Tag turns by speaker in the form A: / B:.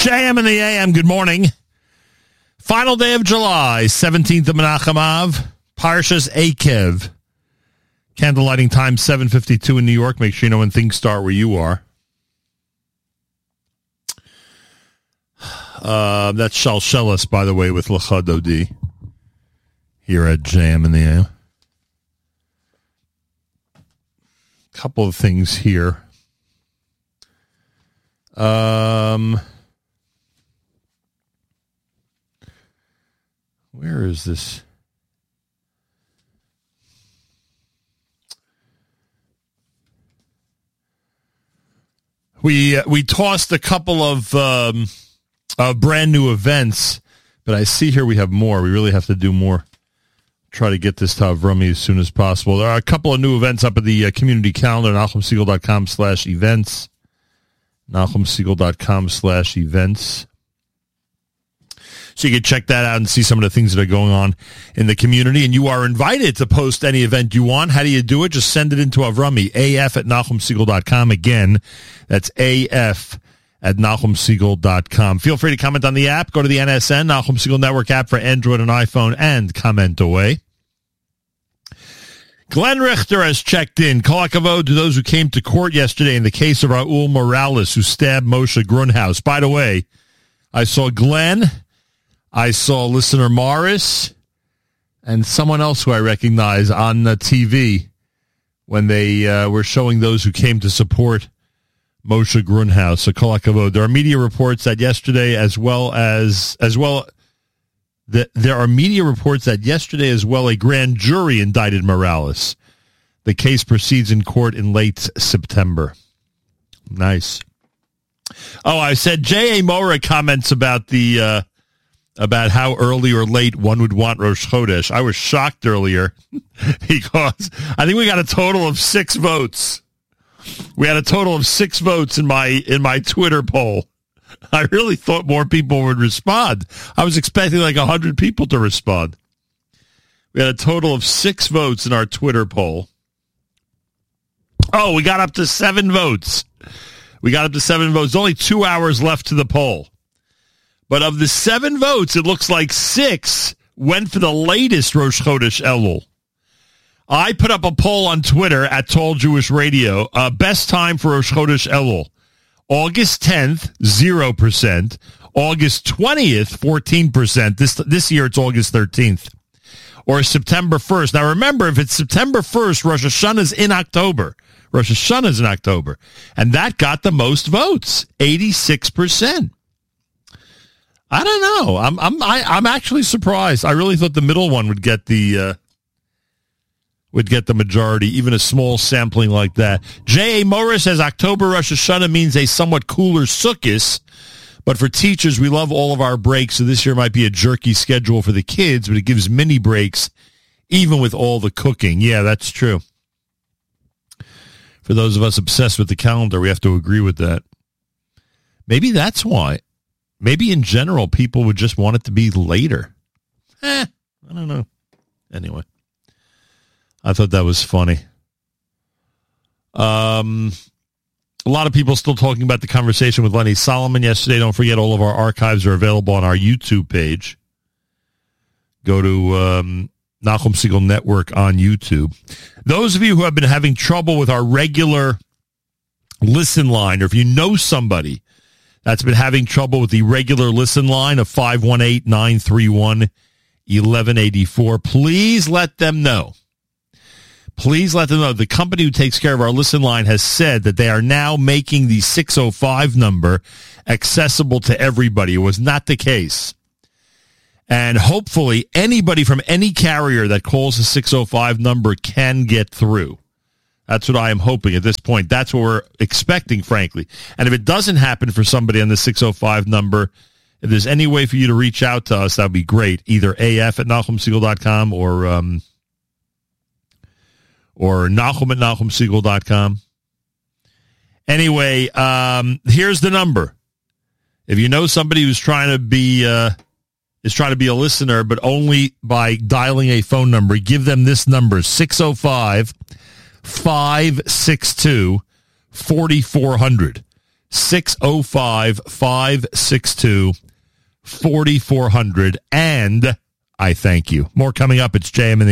A: JM in the AM, good morning. Final day of July, 17th of Menachem Av, Parshas Akev. Candle lighting time, 7:52 in New York. Make sure you know when things start where you are. That's Shalshelis, by the way, with L'cha Dodi here at JM in the AM. Couple of things here. Where is this? We tossed a couple of brand new events, but I see here we have more. We really have to do more. Try to get this to Avrami as soon as possible. There are a couple of new events up at the community calendar, NachumSegal.com/events. NachumSegal.com/events. So you can check that out and see some of the things that are going on in the community. And you are invited to post any event you want. How do you do it? Just send it into Avrami, af@NachumSegal.com. Again, that's af@NachumSegal.com. Feel free to comment on the app. Go to the NSN, Nachum Segal Network app for Android and iPhone, and comment away. Glenn Richter has checked in. Kol hakavod to those who came to court yesterday in the case of Raul Morales, who stabbed Moshe Grunhaus. By the way, I saw Glenn, I saw listener Morris, and someone else who I recognize on the TV when they were showing those who came to support Moshe Grunhaus. So kol hakavod. There are media reports that yesterday, there are media reports that yesterday as well a grand jury indicted Morales. The case proceeds in court in late September. Nice. Oh, I said J.A. Mora comments about the about how early or late one would want Rosh Chodesh. I was shocked earlier because I think we got a total of 6 votes. We had a total of 6 votes in my Twitter poll. I really thought more people would respond. I was expecting like 100 people to respond. We had a total of 6 votes in our Twitter poll. Oh, we got up to 7 votes. There's only 2 hours left to the poll. But of the 7 votes, it looks like 6 went for the latest Rosh Chodesh Elul. I put up a poll on Twitter at Tall Jewish Radio. Best time for Rosh Chodesh Elul. August 10th, 0%. August 20th, 14%. This year it's August 13th. Or September 1st. Now remember, if it's September 1st, Rosh Hashanah's in October. And that got the most votes, 86%. I don't know. I'm actually surprised. I really thought the middle one would get the majority, even a small sampling like that. J.A. Morris says October Rosh Hashanah means a somewhat cooler Sukkot, but for teachers, we love all of our breaks, so this year might be a jerky schedule for the kids, but it gives mini breaks, even with all the cooking. Yeah, that's true. For those of us obsessed with the calendar, we have to agree with that. Maybe that's why. Maybe in general, people would just want it to be later. I don't know. Anyway. I thought that was funny. A lot of people still talking about the conversation with Lenny Solomon yesterday. Don't forget, all of our archives are available on our YouTube page. Go to Nachum Segal Network on YouTube. Those of you who have been having trouble with our regular listen line, or if you know somebody that's been having trouble with the regular listen line of 518-931-1184, please let them know. Please let them know. The company who takes care of our listen line has said that they are now making the 605 number accessible to everybody. It was not the case. And hopefully anybody from any carrier that calls the 605 number can get through. That's what I am hoping at this point. That's what we're expecting, frankly. And if it doesn't happen for somebody on the 605 number, if there's any way for you to reach out to us, that would be great. Either af@NachumSegal.com or Nachum@NachumSegal.com. Anyway, here's the number. If you know somebody who's trying to be a listener, but only by dialing a phone number, give them this number, 605-562-4400. 605-562-4400. And I thank you. More coming up. It's JM in the